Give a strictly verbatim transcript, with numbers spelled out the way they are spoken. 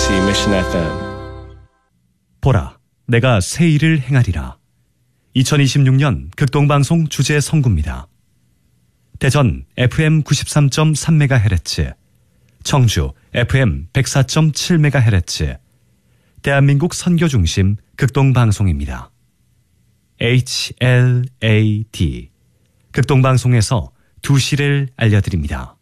케이비씨 Mission 에프엠. 보라, 내가 새 일을 행하리라. 이천이십육 년 극동방송 주제 선구입니다. 대전 에프엠 구십삼 점 삼 메가헤르츠, 청주 에프엠 백사 점 칠 메가헤르츠, 대한민국 선교중심 극동방송입니다. 에이치 엘 에이 디, 극동방송에서 두 시를 알려드립니다.